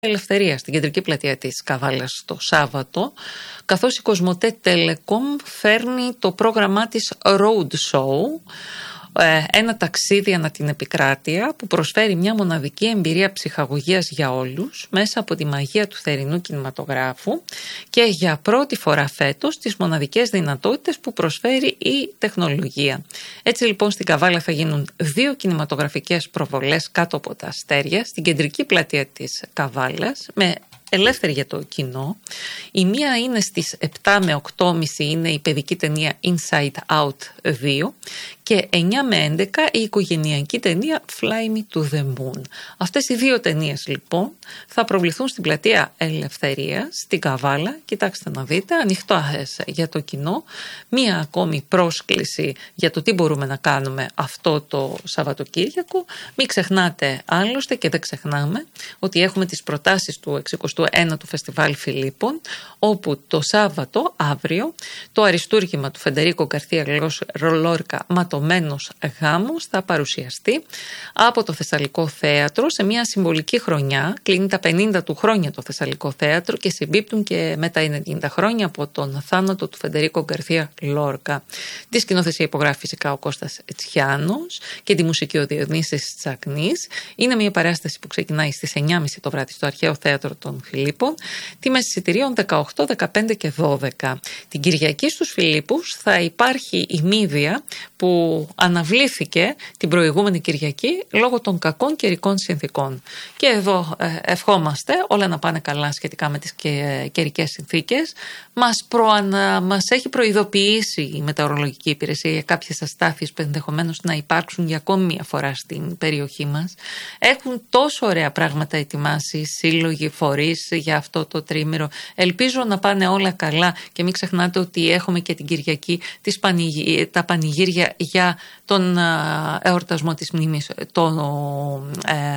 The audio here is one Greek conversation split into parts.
Ελευθερία στην κεντρική πλατεία της Καβάλας το Σάββατο, καθώς η Κοσμοτέ Telecom φέρνει το πρόγραμμά της Road Show, ένα ταξίδι ανά την επικράτεια που προσφέρει μια μοναδική εμπειρία ψυχαγωγίας για όλους μέσα από τη μαγεία του θερινού κινηματογράφου και για πρώτη φορά φέτος τις μοναδικές δυνατότητες που προσφέρει η τεχνολογία. Έτσι λοιπόν στην Καβάλα θα γίνουν 2 κινηματογραφικές προβολές κάτω από τα αστέρια στην κεντρική πλατεία της Καβάλας με ελεύθερη για το κοινό. Η μία είναι στις 7 με 8.30, είναι η παιδική ταινία Inside Out 2 και 9 με 11 η οικογενειακή ταινία Fly Me to the Moon. Αυτές οι 2 ταινίες λοιπόν θα προβληθούν στην πλατεία Ελευθερίας, στην Καβάλα. Κοιτάξτε να δείτε, ανοιχτό για το κοινό. Μία ακόμη πρόσκληση για το τι μπορούμε να κάνουμε αυτό το Σαββατοκύριακο. Μην ξεχνάτε άλλωστε, και δεν ξεχνάμε, ότι έχουμε τις προτάσεις του 61ου Φεστιβάλ Φιλίππων, όπου το Σάββατο, αύριο, το αριστούργημα του Φεντερίκο Γκαρθία Λόρκα «Ματωμένος γάμος» θα παρουσιαστεί από το Θεσσαλικό Θέατρο σε μια συμβολική χρονιά. Κλείνει τα 50 του χρόνια το Θεσσαλικό Θέατρο και συμπίπτουν και με τα 90 χρόνια από τον θάνατο του Φεντερίκο Γκαρθία Λόρκα. Τη σκηνοθεσία υπογράφει φυσικά ο Κώστας Τσιάνος και τη μουσική ο Διονύσης Τσακνής. Είναι μια παράσταση που ξεκινάει στις 9.30 το βράδυ στο Αρχαίο Θέατρο των Φιλίππων. Τιμές εισιτηρίων 18, 15 και 12. Την Κυριακή στους Φιλίππους θα υπάρχει η Μύδια που αναβλήθηκε την προηγούμενη Κυριακή λόγω των κακών καιρικών συνθήκων. Και εδώ ευχόμαστε όλα να πάνε καλά σχετικά με τις καιρικές συνθήκες. Μας έχει προειδοποιήσει η Μετεωρολογική Υπηρεσία για κάποιες αστάθειες που ενδεχομένως να υπάρξουν για ακόμη μια φορά στην περιοχή μας. Έχουν τόσο ωραία πράγματα ετοιμάσει σύλλογοι, φορείς για αυτό το τρίμηνο. Ελπίζω να πάνε όλα καλά και μην ξεχνάτε ότι έχουμε και την Κυριακή τα πανηγύρια για τον εορτασμό της μνήμης τον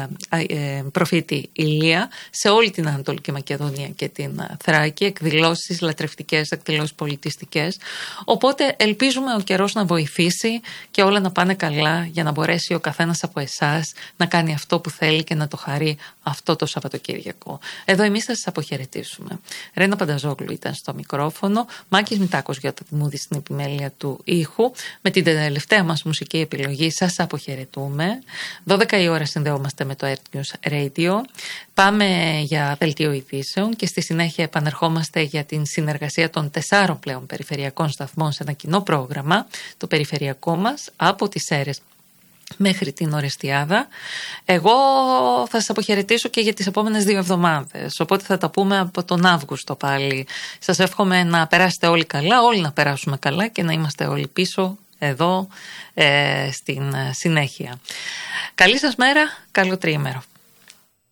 προφήτη Ηλία σε όλη την Ανατολική Μακεδονία και την Θράκη, εκδηλώσεις λατρευτικές, εκδηλώσεις πολιτιστικές. Οπότε ελπίζουμε ο καιρός να βοηθήσει και όλα να πάνε καλά για να μπορέσει ο καθένας από εσάς να κάνει αυτό που θέλει και να το χαρεί αυτό το Σαββατοκύριακο. Εδώ εμείς θα σας αποχαιρετήσουμε. Ρένα Πανταζόγλου ήταν στο μικρόφωνο, Μάκης Μητάκος για το Δημούδη στην επιμέλεια του ήχου. Με την τελευταία μας μουσική επιλογή σας αποχαιρετούμε. 12 η ώρα συνδεόμαστε με το Earth News Radio. Πάμε για δελτίο ειδήσεων και στη συνέχεια επανερχόμαστε για την συνεργασία των 4 πλέον περιφερειακών σταθμών σε ένα κοινό πρόγραμμα, το περιφερειακό μας, από τις Σέρρες μέχρι την Ορεστιάδα. Εγώ θα σας αποχαιρετήσω και για τις επόμενες 2 εβδομάδες, οπότε θα τα πούμε από τον Αύγουστο πάλι. Σας εύχομαι να περάσετε όλοι καλά, όλοι να περάσουμε καλά και να είμαστε όλοι πίσω εδώ στην συνέχεια. Καλή σας μέρα, καλό τριήμερο.